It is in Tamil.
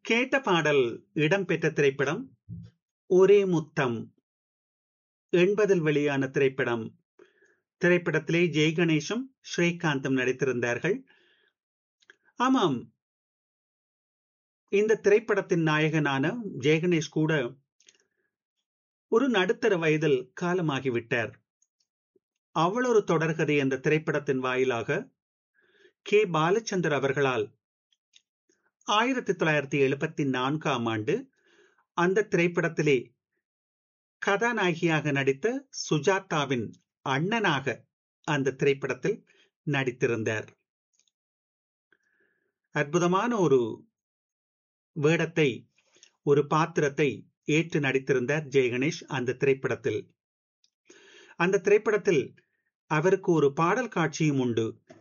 கேட்ட பாடல் இடம்பெற்ற திரைப்படம் ஒரே முத்தம். 80 வெளியான திரைப்படம். திரைப்படத்திலே ஜெய்கணேஷும் ஸ்ரீகாந்தும் நடித்திருந்தார்கள். ஆமாம், இந்த திரைப்படத்தின் நாயகனான ஜெய்கணேஷ் கூட ஒரு நடுத்தர வயதில் காலமாகிவிட்டார். அவளொரு தொடர்கதை என்ற திரைப்படத்தின் வாயிலாக கே பாலச்சந்தர் அவர்களால் 1974ஆம் ஆண்டு அந்த திரைப்படத்திலே கதாநாயகியாக நடித்த சுஜாதாவின் அண்ணனாக அந்த திரைப்படத்தில் நடித்திருந்தார். அற்புதமான ஒரு வேடத்தை, ஒரு பாத்திரத்தை ஏற்று நடித்திருந்தார் ஜெய்கணேஷ் அந்த திரைப்படத்தில். அந்த திரைப்படத்தில் அவருக்கு ஒரு பாடல் காட்சியும் உண்டு.